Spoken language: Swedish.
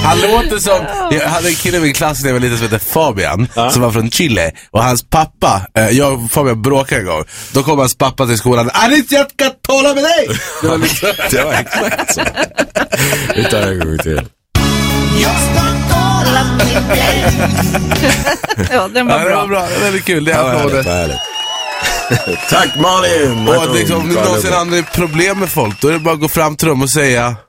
Han låter som... Jag hade en kille i min klass när jag var liten som heter Fabian, som var från Chile. Och hans pappa, jag och Fabian bråkade en gång. Då kom hans pappa till skolan. Alice, jag ska tala med dig! Det var liksom... Det var exakt så. Det tar jag en gång till. Ja, den var Ja, det var bra. Det var väldigt kul. Det är Härligt. Tack Malin! Och liksom, om ni någonsin har problem med folk, då är det bara att gå fram till dem och säga...